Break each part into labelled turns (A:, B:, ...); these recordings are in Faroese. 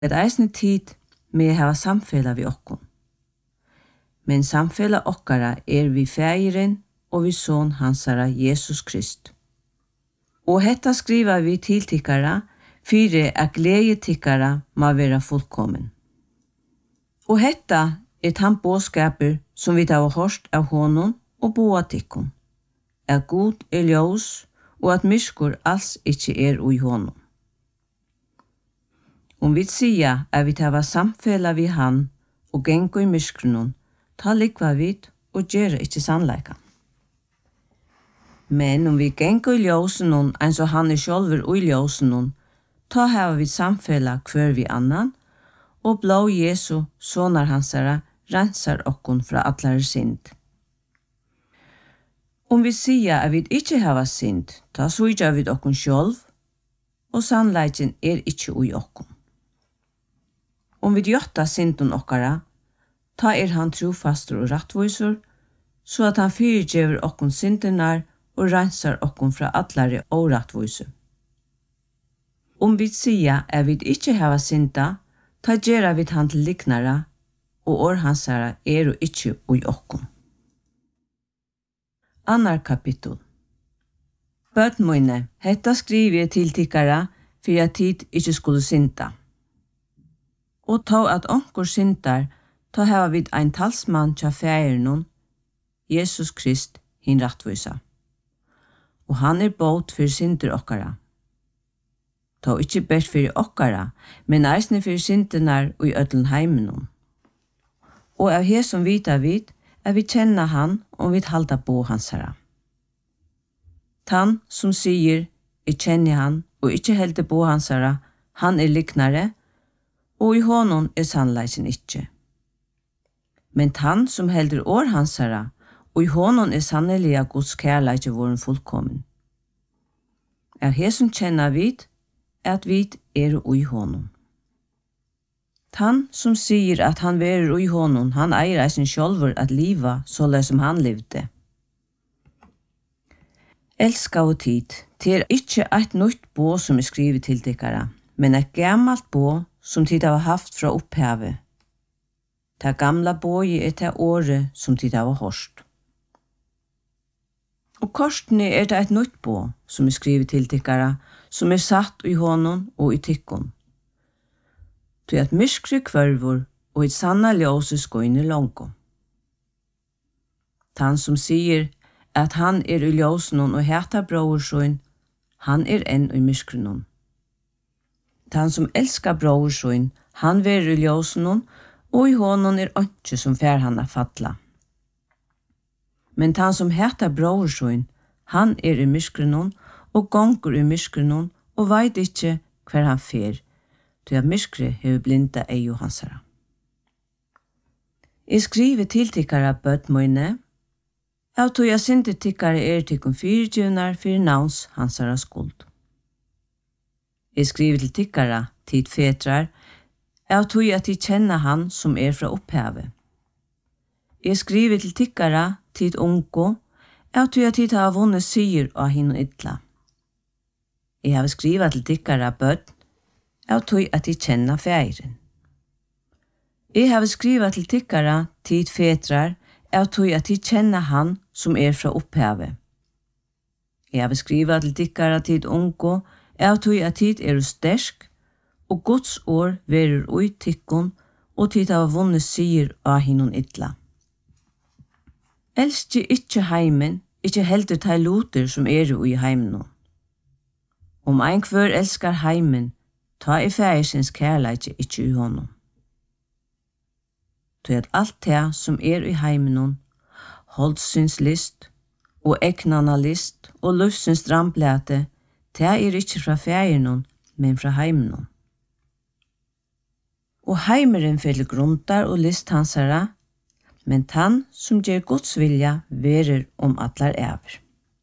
A: at eisne tid med hava samfela vi okkon. Men samfela okkara vi fægiren og vi son hansara Jesus Krist. Og hetta skriva vi til tikkara, fyre at glede tikkara må vera fullkommen. Og hetta han båskaper som vi har hørt av honom og boa tikkon, at god ljós og at myskor alls ikkje ui honom. Om vi sier at vi tar samfella vi han og gengo i myskronon, ta likva vid og gjøre ikkje sannleika. Men om vi gengo i ljósenon enn så han sjálfur ui ljósenon, ta hava vi samfella hver vi annan, og blå Jesu, sonar hansara, rensar okkon fra allare synd. Om vi sier at vi ikkje hava synd, ta suja vi okkon sjálv, og sannleiken ikkje ui okkon. Om vi gjotta synden okkara, ta han trofastur og rattvisor, så at han fyrirgjever okkon syndernar og rensar okkon fra allare og rattvisor. Om vi sier at vi ikkje hava synda, ta gjerra vi han til liknara, og hansara og ikkje ui okkon. Annar kapittel. Bøtn mine, hetta skriver jeg til tikkara, for at tid ikkje skulle synda. Og ta at onkur syndar, ta hava vid ein talsmann tja fægirnon, Jesus Krist, hin rattvisa. Og han båt for synder okkara. Ta ikkje best for okkara, men eisne for syndernar og i ødlen heimenon. Og av he som vita vid, vi kjenna han og vi halda på hansara. Tan som sier, jeg kjenner han og ikkje helder på hansara, han liknare, og i honom sannleiken ikkje. Men han som helder hansara, og i honom sanneliga Guds kærleik våren fullkommen. Av he som kjenner vid, at vid ui honom. Han som sier at han verer ui honom, han eier sin sjálfur at liva så som han levde. Elska og tid, det ikkje eit nytt bå som skrivet til tikkara, men eit gammalt bå som tid har haft fra opphavet. Det gamla båi det året som tid har hørt. Og kortene det eit nytt bå som skrivet til tikkara, som satt i honom og i tikkon. Til at myskri kvørvor og et sanna ljøse skoine longo. Han som sier at han i ljøsenon og heta brorsoin, han enn i myskrenon. Han som elskar brorsoin, han ver i ljøsenon, og i honom ikke som fær han fatla. Men han som heta brorsoin, han i myskrenon, og gonger i myskrenon, og veit ikkje hver han fer, til at myskre hever blinda og hansara. Jeg skriver til tikkara bøtn mine, av tog jeg synte tikkara tikkum fyrirgivnar fyrir navns hansara skuld. Jeg skriver til tikkara tid fetrar, av tog jeg til kjenna han som fra opphavet. Jeg skriver til tikkara tid ungo, av tog jeg tid har vunnet syr av hinn og ytla. Jeg har skrivet til tikkara bøtn, av tog at de kjenner fægren. Jeg har skrivet til tikkara tid fetrar, av tog at de kjenner han som fra opphavet. Jeg har skrivet til tikkara tid ungo, av tog at tid stersk, og Guds år verer ui tikkon, og tid har vunnet syr av hinnon ytla. Elskje ikkje heimen, ikkje heldur tei luter som ui heimen. Om ein kvør elskar heimen, ta fægisins kærleik ikkje i honom. Tog at alt det som i heimenon, holdsins list, og eknana list, og lufsins dramblæte, det ikkje fra fæginon, men fra heimenon. Og heimeren fyller gruntar og list hansara, men han som gjer Guds vilja verer allar æver.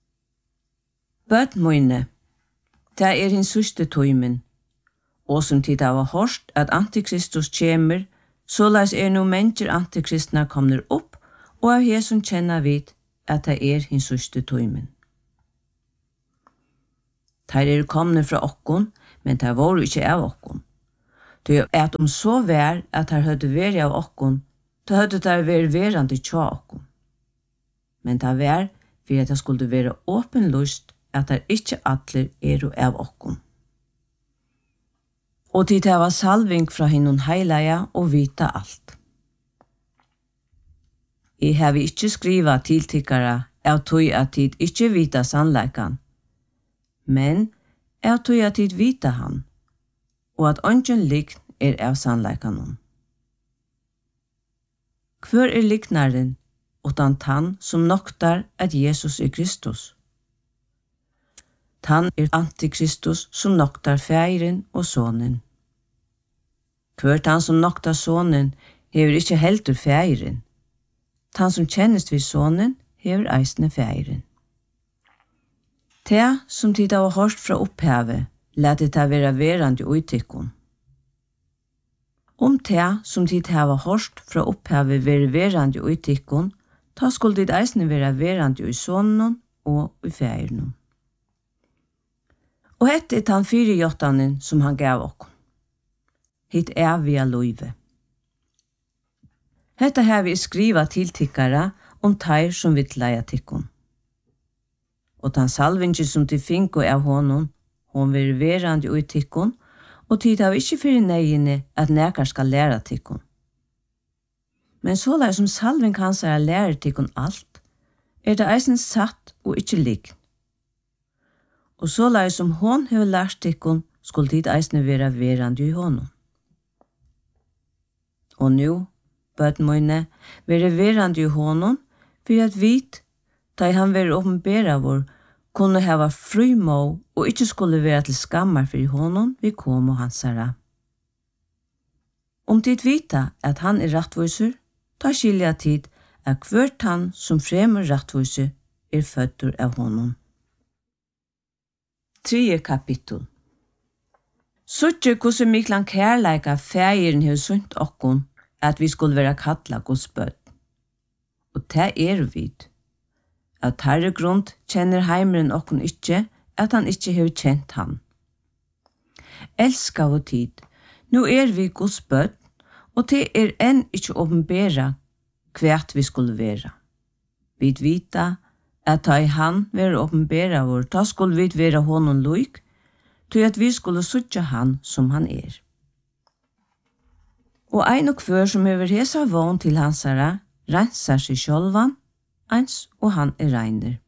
A: Bøtn mine, det hins sørste tøymen, og som tid av hørt at Antikristus kjemer, såleis no mennesker Antikristna kommer opp, og av he som kjenner vid at det hins sørste tøymen. Der komne fra okkon, men det var ikkje av okkon. Det at så vær at her høyde veri av okkon, da høyde der veri verandi tja okkon. Men det vær for at det skulle være åpenlyst at der ikke atler av okkon. Og til det var salving fra hinnon heilaja og vita alt. Jeg har ikke skriva tiltikkara av tog at tid ikke vita sannleikan, men av tog at tid vita han, og at ongen likn av sannleikan. Hvor liknaren, utan tann som noktar at Jesus Kristus? Tann antikristus som noktar feiren og sonen. Hvor tann som noktar sonen hever ikke heldur feiren. Tann som kjennest vid sonen hever eisne feiren. Te som tid av hårst fra opphavet, lette det være verand i uitikkon. Te som tid av hårst fra opphavet være verand i uitikkon, ta skulle dit eisne være verand i sonen og i feiren. Og hette tann 4 som han gav okkom. Hitt via loive. Hetta har vi skriva tiltikkara teir som vill leia tikkon. Og tann salvingi som til finko av honom, hon vil verandi ui tikkon, og tid av ikkje fyrir neginne at nekar skal læra tikkon. Men så lai som salving hans lærer tikkon alt, det eisen satt og ikkje ligg. Og så lai som hon hever lært tikkon, skulle tid eisne vera verandi i honom. Og nu, bøtten møyne, være verandi i honom, for at vit, da han være åpenbæra vår, kunne hava fri må og ikke skulle være til skammar for honom vi kom og hansara. Tid vita at han rattviser, ta skilja tid at hvert han som fremmer rattviser fødder av honom. 3. kapittel. Suttje hvordan miklan kærleika feiren hev sunt okkon at vi skulle være kattla Guds bøtt. Og det vid. Av tarre grunn kjenner heimeren okkon ikkje at han ikkje hev kjent han. Elska og tid, nu vi Guds bøtt, og det enn ikkje åpenbæra kvært vi skulle være. Vi vita at ta i han være åpenbæra vår, ta skulle vi være honom loik, til at vi skulle suttja han som han Og ein og hver som hever hesa vån til hansara, rensar seg sjølvan, eins og han reiner.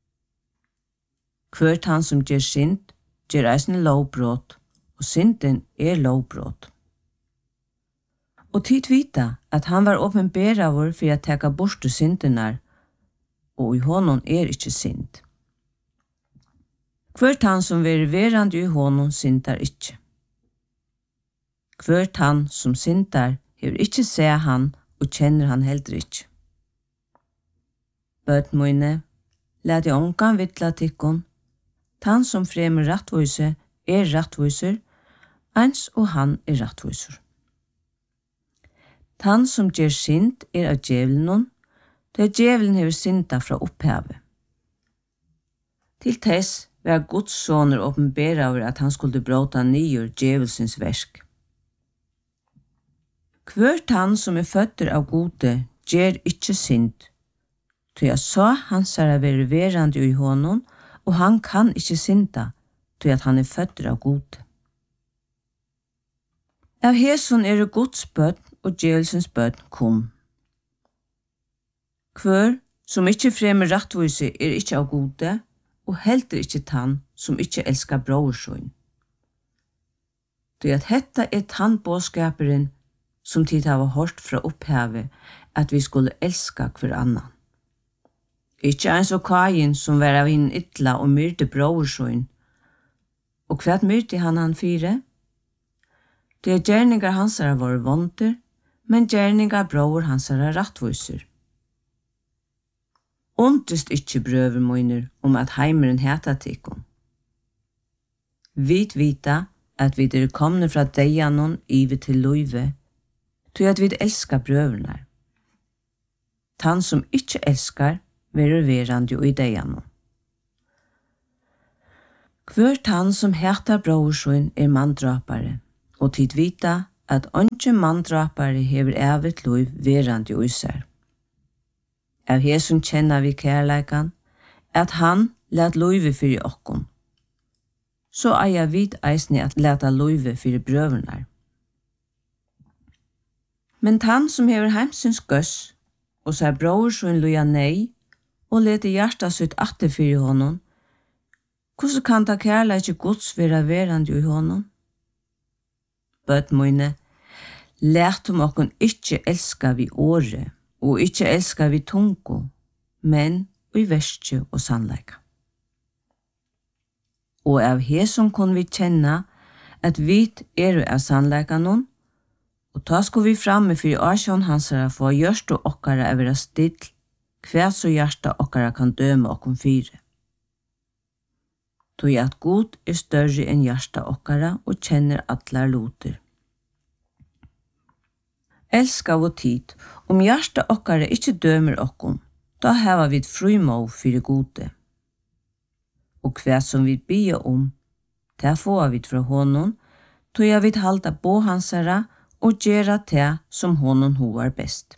A: Hvert han som gjør synd, gjør eisne lovbrot, og synden lovbrot. Og tid vita at han var åpenbæra vår for å teka bort syndenar, og i honom ikkje synd. Hvert han som verandi i honom syndar ikkje. Hvert han som syndar hever ikkje se han og kjenner han heller ikkje. Bøtt møyne, let jeg ongan vittla tikkon, han som fremmer rattvise rattviser, eins og han rattviser. Han som gjør synd av djevelen, det djevelen hever synda fra opphavet. Til tess var Guds soner åpenbæra over at han skulle bråta nyer djevelsens versk. Hvert han som føtter av gode gjør ikkje synd, til jeg sa hans være verandi i honom, og han kan ikkje synda, til at han føtter av gode. Av heson Guds bøtt og djevelsens bøtt kom. Hver som ikkje fremmer rattvise ikkje av gode, og heldur ikkje tann som ikkje elskar brorsøyn. Til at hetta tann båskaperen som tid hava hørt fra opphavet at vi skulle elska hver annan. Ikkje eins og Kain som var av hinn ytla og myrte brorsøyn. Og hva myrte han 4? Det gjerningar hansara var vonder, men gjerningar bror hansara rattviser. Undrest ikkje brøver møyner at heimeren heta tikkon. Vit vita at vi komne fra deianon ive til loive, til at vi elskar brøvernar. Tann som ikkje elskar, verer verandi i deianon. Hver tann som heter brorsøyn mandrapare, og tid vita at onge manndrapare hever evigt liv verandi i seg. Av hesum kjenna vi kærleikan, at han let livet fyrir okkom. Så eier vit eisni at leta livet fyrir brøvernar. Men han som hever heimsins gøss, og ser bror sin luja nei, og lete hjarta sitt atter fyrir honom, hvordan kan ta kærleik Guds vera verandi i honom? Bøtt mine, let okkon ikkje elska vi åre, og ikkje elska vi tungo, men i verste og sannleika. Og av hesum kon vi kjenna at vit av sannleika noen, og ta sko vi framme fyrir asjon hansara for hjørsta okkara vera still, hver så hjørsta okkara kan døme okkom fyre. Tog at God større enn hjørsta okkara og kjenner atlar loter. Elska vår tid, om hjørsta okkara ikkje dømer okkom, da heva vi frumå fyrir gode. Og hver som vi bia ta får vi fra honom, tog jeg vi halda på hansara og gjera te som honom hovar best.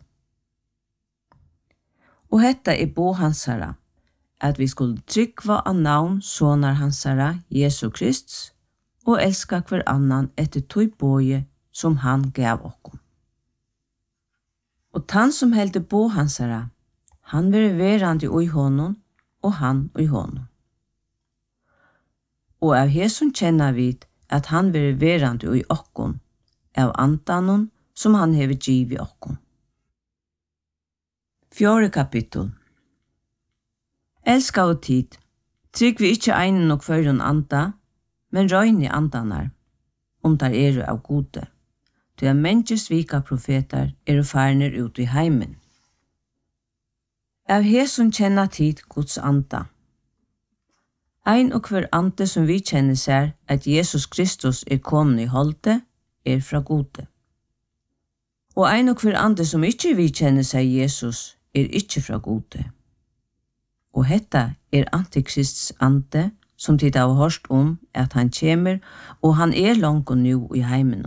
A: Og hetta på hansara, at vi skulle trykva av navn sonar hansara, Jesu Krist, og elska hver annan etter tog boje som han gav okkom. Og han som heldte på hansara, han vil verandi i honom, og han i honom. Og av hesum kjenna vid at han vil verandi i okkom, av andanon som han hever giv i okkom. 4. kapittel. Elska og tid, trygg vi ikkje einen og førun anda, men røyni andanar, der av gode. Du er menneske svika profeter farner ut i heimen. Av hesum kjenna tid Guds anda. Ein og hver ande som vi kjenner ser at Jesus Kristus kommen i holde, fra gode. Og ein og hver ande som ikkje vi kjenner seg Jesus, ikkje fra gode. Og hetta Antikrists ande, som tid har hørt at han kjemer, og han langt nu i heimen.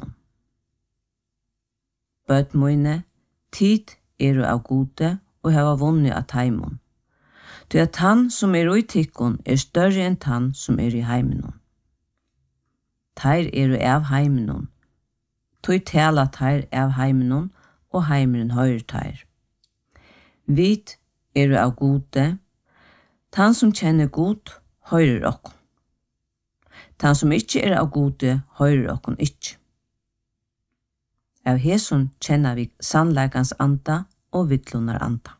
A: Bøtt mine, tid av gode, og hava vunnet av heimon. Du at han som i tikkon større enn han som i heimen. Teir av heimen. Tog tala teir av heimen, og heimen høyr teir. Vit av gode, han som kjenner god, høyrer okkom. Han som ikkje av gode, høyrer okkom ikkje. Av hesum kjenner vi sannleikans anda og vittlunar anda.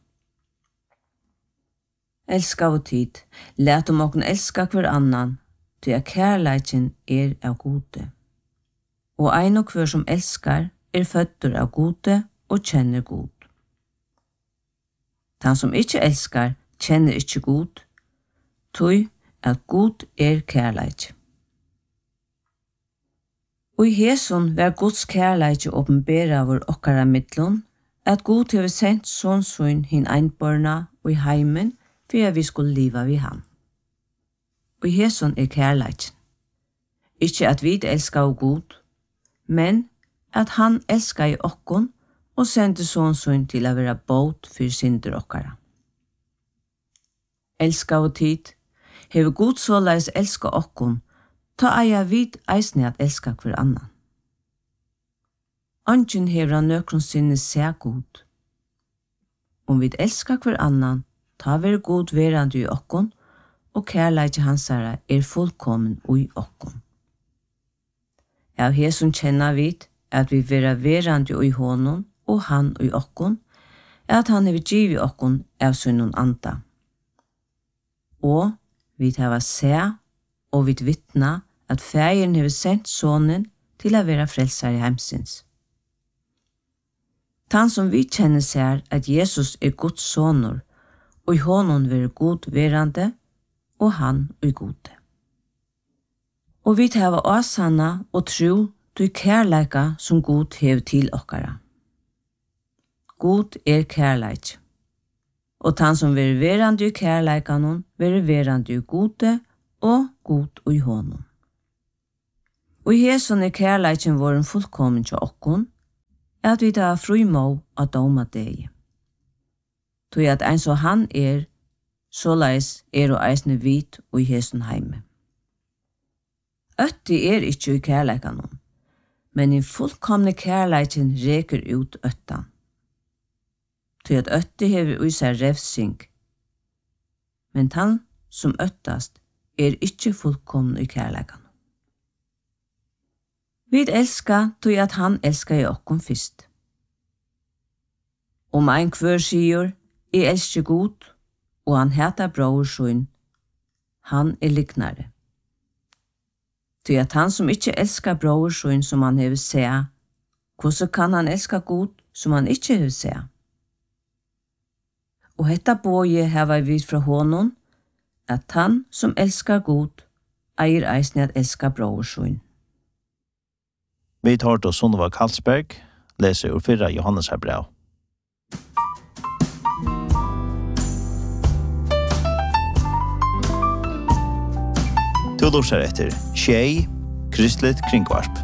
A: Elska og tid, let okkon elska hver annan, til at kærleikin av gode. Og ein og hver som elskar fødder av gode og kjenner god. Han som ikkje elskar, kjenner ikkje god, tog at god kærleik. Og i hesum var Guds kærleik åpenbæra over okkara midlun, at god hever sendt sånn hin einborna og i heimen, for at vi skulle liva vi han. Og i hesum kærleik. Ikkje at vi elskar og god, men at han elskar i okkon, og sendte sånn til å være båt for synder okkara. Elska og tid, hever god såleis elska okkon, ta eia vid eisne at elska hver annan. Angen hever han nøkron sinne seg god. Om vi elska hver annan, ta ver god verandi i okkon, og kærleik hansara fullkommen i okkon. Av hesum kjenna vid at vi vera verandi i honom, og han i okkon, at han hever giv i okkon av sunnun anda. Og vi hava se, og vi vittna, at fægeren hever sendt sonen til å være frelsar i heimsins. Han som vi kjenner ser at Jesus Guds sonur, og i honom være god verande, og han gode. Og vi hava åsanna og tro til kærleika som god hev til okkara. God kærleik. Og han som vil verande i kærleikan, vil verande i gode, og god i honom. Og i hæson kærleiken våren fullkommen til okkon, at vi tar frumå av doma deg. Tog at ein så han såleis og eisne vit og i hæson heime. Øtti ikkje i kærleikan om, men i fullkomne kærleiken reker ut øttan. Tog at øtti hever ui seg revsing, men han som øttast ikkje fullkomne i kærleikan. Vi elska tog at han elska i okkom fyrst. Om ein kvør sier, elsker god, og han heter brorsun, han liknare. Tog at han som ikkje elskar brorsun som han hever seg, hvordan kan han elska god som han ikkje hever seg? Og hetta boje heva vi fra honom, at han som elskar god, eier eisne at elska brorsun.
B: Vi tar til Sunneva Karlsberg, leser ur 4 Johannes her brev. Du lorser etter Tjei, Kristelig Kringvarp.